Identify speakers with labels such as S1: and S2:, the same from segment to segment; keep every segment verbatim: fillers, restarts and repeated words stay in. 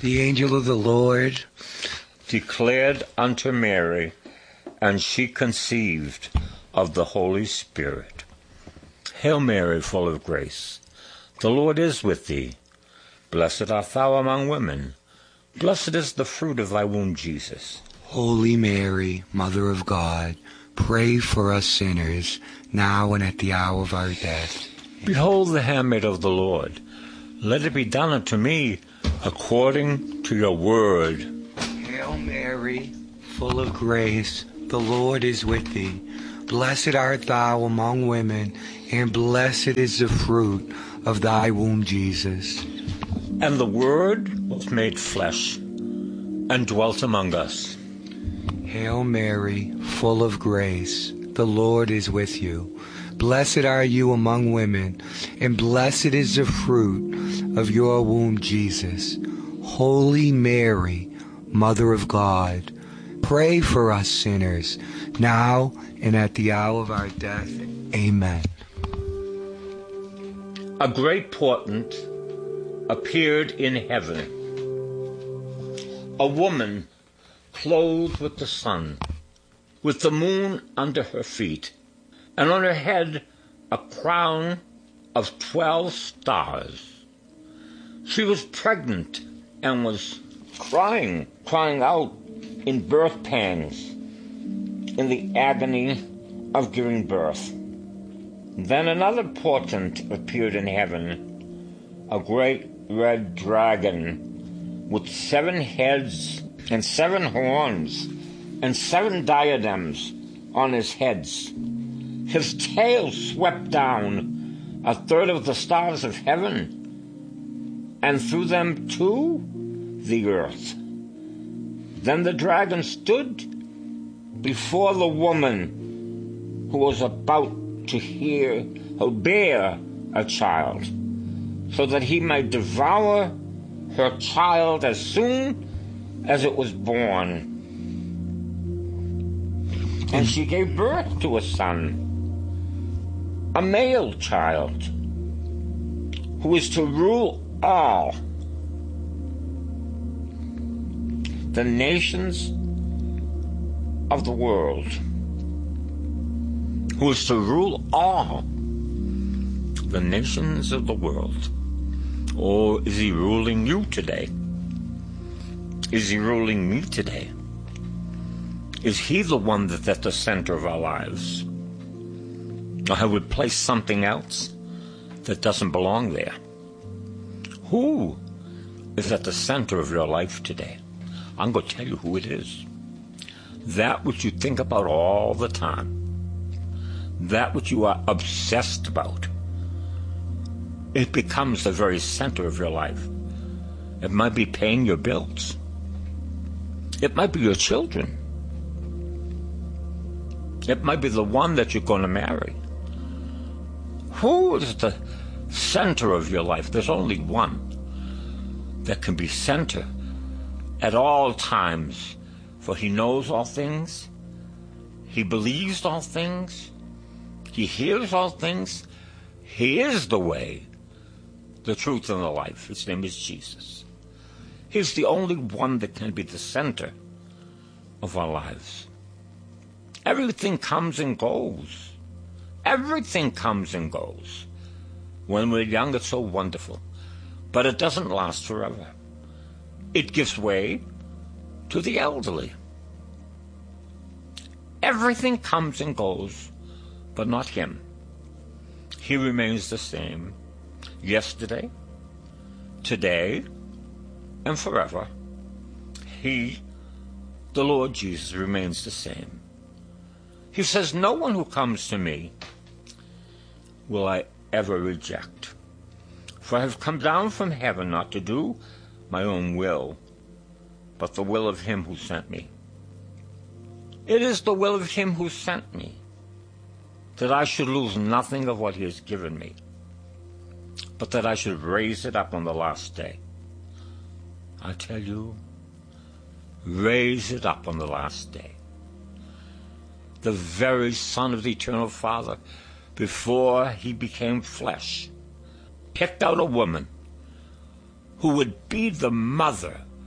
S1: The angel of the Lord
S2: declared unto Mary, and she conceived of the Holy Spirit. Hail Mary, full of grace, the Lord is with thee. Blessed art thou among women. Blessed is the fruit of thy womb, Jesus.
S1: Holy Mary, Mother of God, pray for us sinners, now and at the hour of our death.
S2: Behold the handmaid of the Lord. Let it be done unto me according to your word.
S1: Hail Mary, full of grace, the Lord is with thee. Blessed art thou among women, and blessed is the fruit of thy womb, Jesus.
S2: And the Word was made flesh, and dwelt among us.
S1: Hail Mary, full of grace, the Lord is with you. Blessed are you among women, and blessed is the fruit of your womb, Jesus. Holy Mary, Mother of God, pray for us sinners, now and at the hour of our death. Amen.
S2: A great portent appeared in heaven. A woman clothed with the sun, with the moon under her feet, and on her head a crown of twelve stars. She was pregnant and was crying, crying out in birth pangs, in the agony of giving birth. Then another portent appeared in heaven, a great red dragon with seven heads and seven horns and seven diadems on his heads. His tail swept down a third of the stars of heaven, and threw them to the earth. Then the dragon stood before the woman who was about to hear or bear a child, so that he might devour her child as soon as it was born. And she gave birth to a son, a male child, who is to rule all the nations of the world, who is to rule all the nations of the world. Or is he ruling you today? Is he ruling me today? Is he the one that's at the center of our lives? Or have we placed something else that doesn't belong there? Who is at the center of your life today? I'm going to tell you who it is. That which you think about all the time. That which you are obsessed about. It becomes the very center of your life. It might be paying your bills. It might be your children. It might be the one that you're going to marry. Who is the center of your life? There's only one that can be center at all times, for he knows all things, he believes all things, he hears all things. He is the way, the truth, and the life. His name is Jesus. He's the only one that can be the center of our lives. Everything comes and goes. Everything comes and goes. When we're young, it's so wonderful. But it doesn't last forever. It gives way to the elderly. Everything comes and goes, but not him. He remains the same yesterday, today, and forever. He, the Lord Jesus, remains the same. He says, no one who comes to me will I ever reject. For I have come down from heaven not to do my own will, but the will of him who sent me. It is the will of him who sent me, that I should lose nothing of what he has given me, but that I should raise it up on the last day. I tell you, raise it up on the last day. The very Son of the Eternal Father, before he became flesh, picked out a woman who would be the mother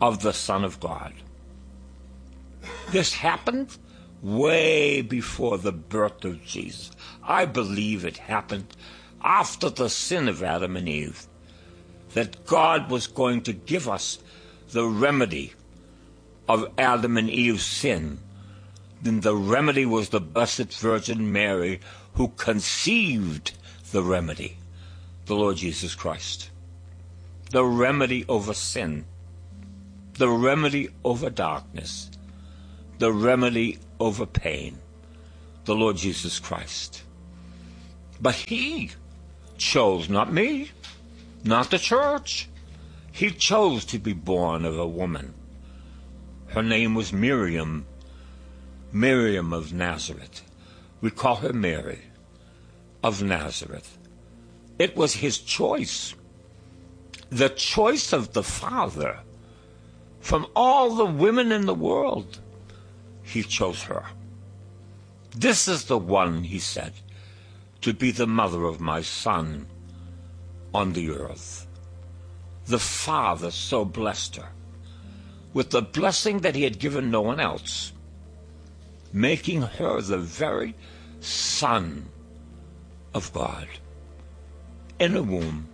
S2: of the Son of God. This happened way before the birth of Jesus. I believe it happened after the sin of Adam and Eve, that God was going to give us the remedy of Adam and Eve's sin. Then the remedy was the Blessed Virgin Mary, who conceived the remedy, the Lord Jesus Christ. The remedy over sin, the remedy over darkness, the remedy over pain, the Lord Jesus Christ. But he chose, not me, not the church. He chose to be born of a woman. Her name was Miriam, Miriam of Nazareth. We call her Mary of Nazareth. It was his choice, the choice of the Father. From all the women in the world, he chose her. This is the one, he said, to be the mother of my Son on the earth. The Father so blessed her with the blessing that he had given no one else, making her the very Son of God. In a womb,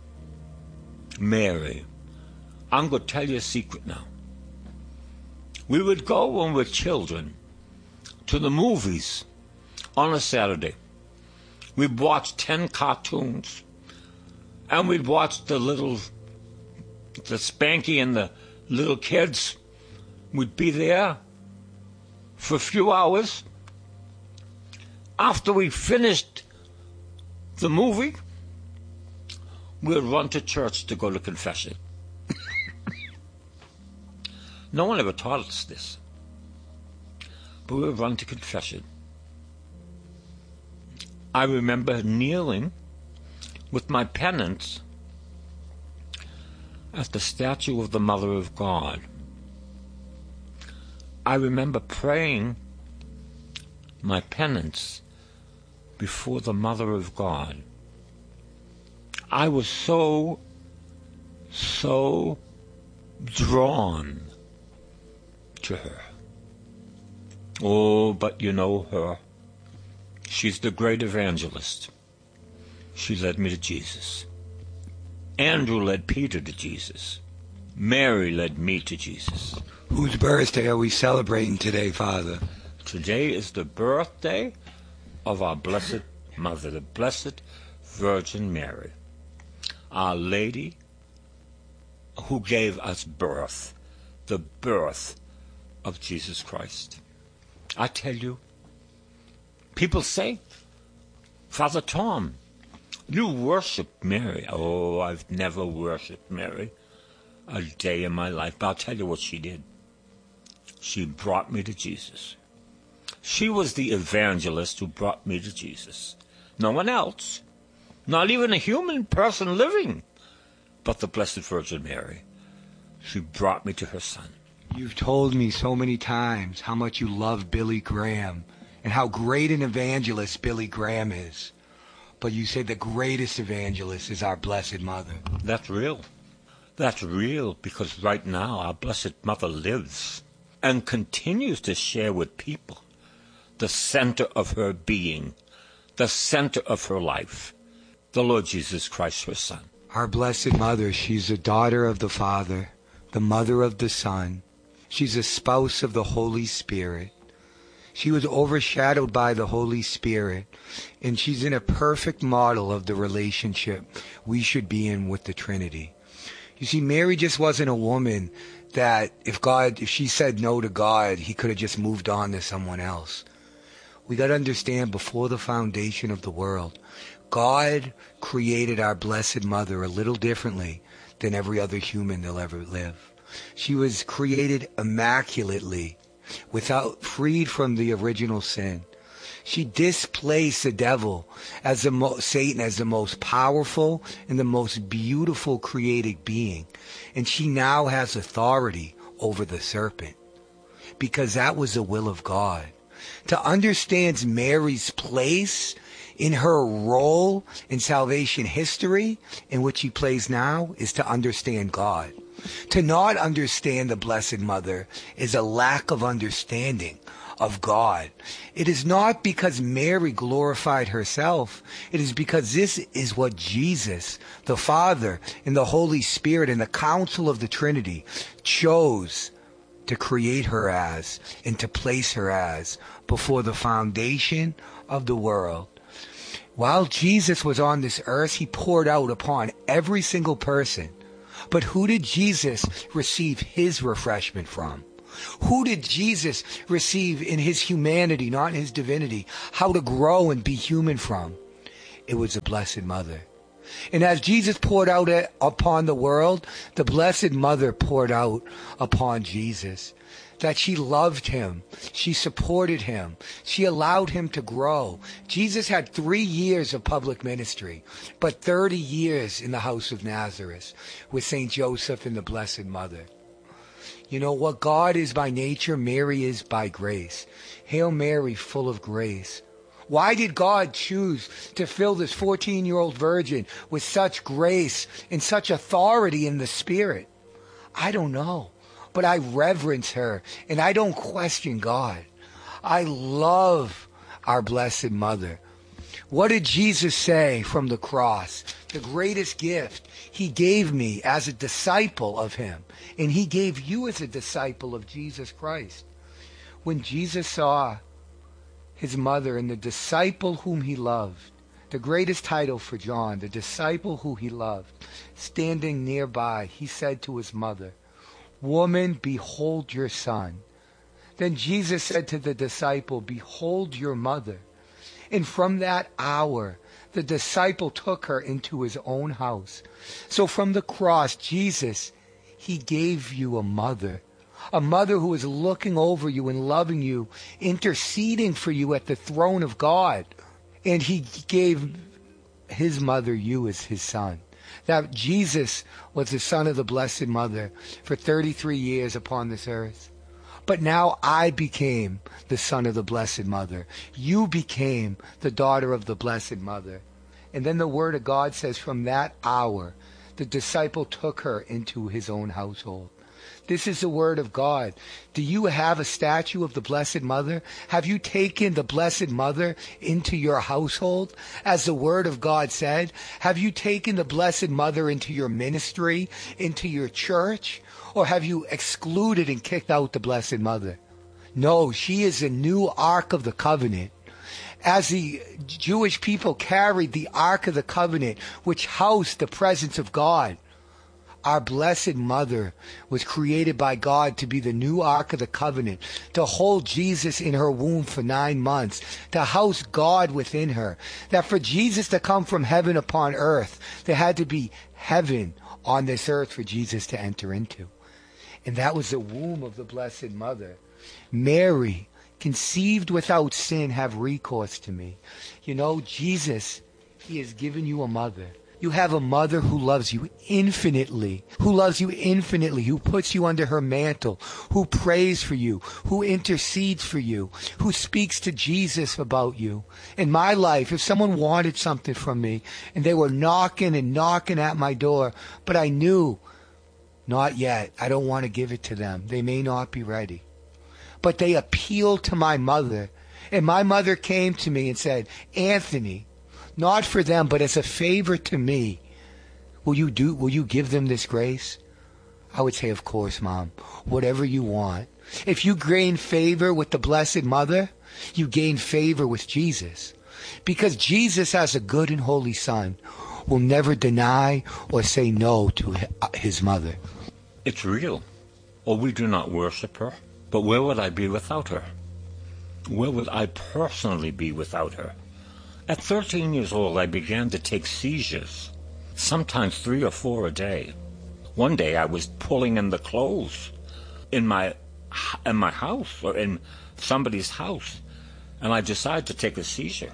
S2: Mary. I'm going to tell you a secret now. We would go when we were children to the movies on a Saturday. We'd watch ten cartoons, and we'd watch the little, the Spanky and the little kids. We'd be there for a few hours. After we finished the movie, we'd run to church to go to confession. No one ever taught us this, but we would run to confession. I remember kneeling with my penance at the statue of the Mother of God. I remember praying my penance before the Mother of God. I was so, so drawn to her. Oh, but you know her. She's the great evangelist. She led me to Jesus. Andrew led Peter to Jesus. Mary led me to Jesus.
S1: Whose birthday are we celebrating today, Father?
S2: Today is the birthday of our Blessed Mother, the Blessed Virgin Mary, Our Lady who gave us birth, the birth of Jesus Christ. I tell you, people say, Father Tom, you worship Mary. Oh, I've never worshipped Mary a day in my life. But I'll tell you what she did. She brought me to Jesus. She was the evangelist who brought me to Jesus. No one else. Not even a human person living. But the Blessed Virgin Mary. She brought me to her Son.
S1: You've told me so many times how much you love Billy Graham and how great an evangelist Billy Graham is. But you say the greatest evangelist is our Blessed Mother.
S2: That's real. That's real, because right now our Blessed Mother lives and continues to share with people the center of her being, the center of her life, the Lord Jesus Christ, her Son.
S1: Our Blessed Mother, she's a daughter of the Father, the mother of the Son. She's a spouse of the Holy Spirit. She was overshadowed by the Holy Spirit, and she's in a perfect model of the relationship we should be in with the Trinity. You see, Mary just wasn't a woman that if God, if she said no to God, he could have just moved on to someone else. We got to understand, before the foundation of the world, God created our Blessed Mother a little differently than every other human that'll ever live. She was created immaculately, without, freed from the original sin. She displaced the devil as the mo- Satan as the most powerful and the most beautiful created being. And she now has authority over the serpent, because that was the will of God. To understand Mary's place in her role in salvation history and what she plays now is to understand God. To not understand the Blessed Mother is a lack of understanding of God. It is not because Mary glorified herself. It is because this is what Jesus, the Father, and the Holy Spirit, and the counsel of the Trinity chose to create her as and to place her as before the foundation of the world. While Jesus was on this earth, he poured out upon every single person. But who did Jesus receive his refreshment from? Who did Jesus receive in his humanity, not in his divinity, how to grow and be human from? It was the Blessed Mother. And as Jesus poured out upon the world, the Blessed Mother poured out upon Jesus. That she loved him. She supported him. She allowed him to grow. Jesus had three years of public ministry, but thirty years in the house of Nazareth with Saint Joseph and the Blessed Mother. You know, what God is by nature, Mary is by grace. Hail Mary, full of grace. Why did God choose to fill this fourteen-year-old virgin with such grace and such authority in the Spirit? I don't know. But I reverence her, and I don't question God. I love our Blessed Mother. What did Jesus say from the cross? The greatest gift he gave me as a disciple of him, and he gave you as a disciple of Jesus Christ. When Jesus saw his mother and the disciple whom he loved, the greatest title for John, the disciple who he loved, standing nearby, he said to his mother, "Woman, behold your son." Then Jesus said to the disciple, "Behold your mother." And from that hour, the disciple took her into his own house. So from the cross, Jesus, he gave you a mother. A mother who is looking over you and loving you, interceding for you at the throne of God. And he gave his mother you as his son. That Jesus was the son of the Blessed Mother for thirty-three years upon this earth. But now I became the son of the Blessed Mother. You became the daughter of the Blessed Mother. And then the Word of God says from that hour, the disciple took her into his own household. This is the Word of God. Do you have a statue of the Blessed Mother? Have you taken the Blessed Mother into your household? As the Word of God said, have you taken the Blessed Mother into your ministry, into your church? Or have you excluded and kicked out the Blessed Mother? No, she is the new Ark of the Covenant. As the Jewish people carried the Ark of the Covenant, which housed the presence of God, our Blessed Mother was created by God to be the new Ark of the Covenant, to hold Jesus in her womb for nine months, to house God within her. That for Jesus to come from heaven upon earth, there had to be heaven on this earth for Jesus to enter into. And that was the womb of the Blessed Mother. Mary, conceived without sin, have recourse to me. You know, Jesus, he has given you a mother. You have a mother who loves you infinitely, who loves you infinitely, who puts you under her mantle, who prays for you, who intercedes for you, who speaks to Jesus about you. In my life, if someone wanted something from me and they were knocking and knocking at my door, but I knew, not yet, I don't want to give it to them. They may not be ready. But they appealed to my mother, and my mother came to me and said, "Anthony, not for them, but as a favor to me, will you do? Will you give them this grace?" I would say, "Of course, Mom. Whatever you want." If you gain favor with the Blessed Mother, you gain favor with Jesus. Because Jesus, as a good and holy Son, will never deny or say no to his mother.
S2: It's real. Or we do not worship her. But where would I be without her? Where would I personally be without her? At thirteen years old, I began to take seizures, sometimes three or four a day. One day, I was pulling in the clothes in my in my house or in somebody's house, and I decided to take a seizure.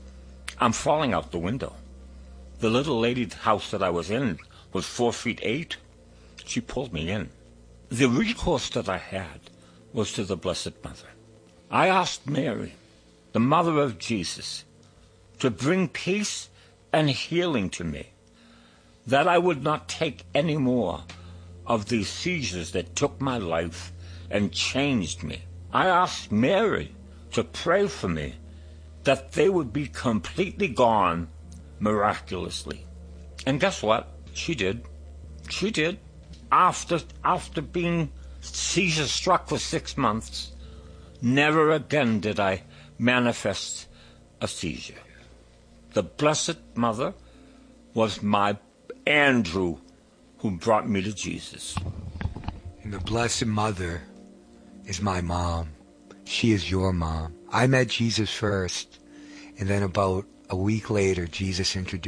S2: I'm falling out the window. The little lady's house that I was in was four feet eight. She pulled me in. The recourse that I had was to the Blessed Mother. I asked Mary, the mother of Jesus, to bring peace and healing to me, that I would not take any more of these seizures that took my life and changed me. I asked Mary to pray for me that they would be completely gone miraculously. And guess what? She did. She did. After, after being seizure struck for six months, never again did I manifest a seizure. The Blessed Mother was my Andrew who brought me to Jesus.
S1: And the Blessed Mother is my mom. She is your mom. I met Jesus first, and then about a week later, Jesus introduced